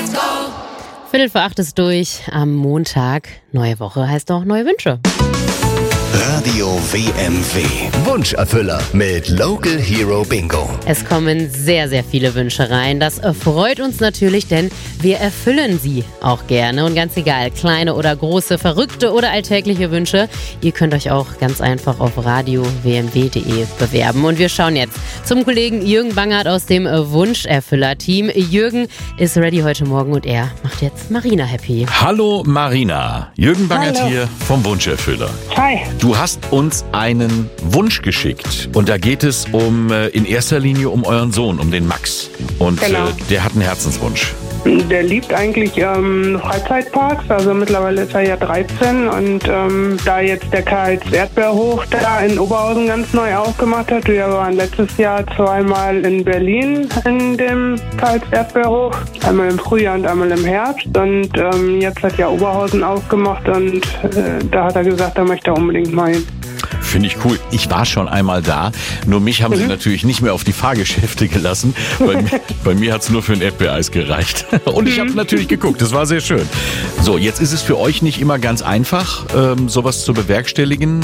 7:15 ist durch am Montag. Neue Woche heißt auch neue Wünsche. Radio WMW. Wunscherfüller mit Local Hero Bingo. Es kommen sehr, sehr viele Wünsche rein. Das freut uns natürlich, denn wir erfüllen sie auch gerne. Und ganz egal, kleine oder große, verrückte oder alltägliche Wünsche, ihr könnt euch auch ganz einfach auf radiowmw.de bewerben. Und wir schauen jetzt zum Kollegen Jürgen Bangert aus dem Wunscherfüller-Team. Jürgen ist ready heute Morgen und er macht jetzt Marina happy. Hallo Marina, Jürgen Bangert Hallo. Hier vom Wunscherfüller. Hi. Du hast uns einen Wunsch geschickt und da geht es in erster Linie um euren Sohn, um den Max. Und Genau. Der hat einen Herzenswunsch. Der liebt eigentlich Freizeitparks, also mittlerweile ist er ja 13 und da jetzt der Karls Erdbeerhof da in Oberhausen ganz neu aufgemacht hat, wir waren letztes Jahr zweimal in Berlin in dem Karls Erdbeerhof, einmal im Frühjahr und einmal im Herbst und jetzt hat ja Oberhausen aufgemacht und da hat er gesagt, da möchte er unbedingt mal hin. Finde ich cool. Ich war schon einmal da, nur mich haben sie natürlich nicht mehr auf die Fahrgeschäfte gelassen. Bei mir hat es nur für ein Erdbeereis gereicht. Und ich habe natürlich geguckt, das war sehr schön. So, jetzt ist es für euch nicht immer ganz einfach, sowas zu bewerkstelligen.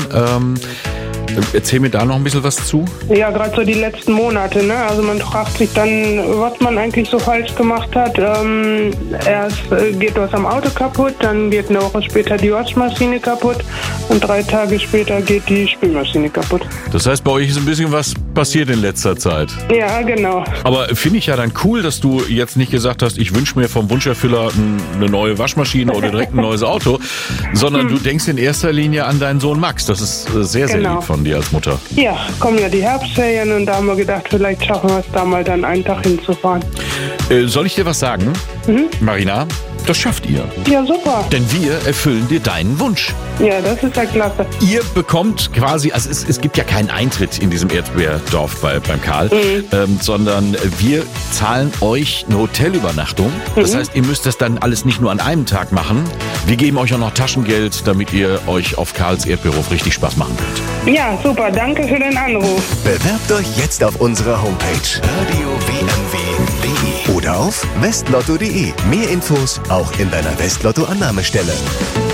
Erzähl mir da noch ein bisschen was zu. Ja, gerade so die letzten Monate, ne? Also man fragt sich dann, was man eigentlich so falsch gemacht hat. Erst geht was am Auto kaputt, dann geht eine Woche später die Waschmaschine kaputt und 3 Tage später geht die Spülmaschine kaputt. Das heißt, bei euch ist ein bisschen was passiert in letzter Zeit. Ja, genau. Aber finde ich ja dann cool, dass du jetzt nicht gesagt hast, ich wünsche mir vom Wunscherfüller eine neue Waschmaschine oder direkt ein neues Auto, sondern du denkst in erster Linie an deinen Sohn Max. Das ist sehr, sehr Genau. lieb von dir als Mutter. Ja, kommen ja die Herbstferien und da haben wir gedacht, vielleicht schaffen wir es da mal dann einen Tag hinzufahren. Soll ich dir was sagen? Marina, das schafft ihr. Ja, super. Denn wir erfüllen dir deinen Wunsch. Ja, das ist ja klasse. Ihr bekommt quasi, also es gibt ja keinen Eintritt in diesem Erdbeerdorf beim Karl, sondern wir zahlen euch eine Hotelübernachtung. Das heißt, ihr müsst das dann alles nicht nur an einem Tag machen. Wir geben euch auch noch Taschengeld, damit ihr euch auf Karls Erdbeerhof richtig Spaß machen könnt. Ja, super. Danke für den Anruf. Bewerbt euch jetzt auf unserer Homepage radiowmw.de oder auf westlotto.de. Mehr Infos auch in deiner Westlotto-Annahmestelle.